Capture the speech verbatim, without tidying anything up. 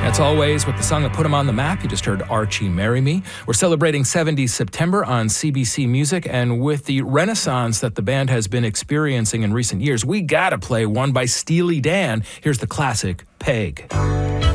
As always, with the song that put him on the map, you just heard Archie Marry Me. We're celebrating seventies September on C B C Music, and with the renaissance that the band has been experiencing in recent years, we gotta play one by Steely Dan. Here's the classic, Peg.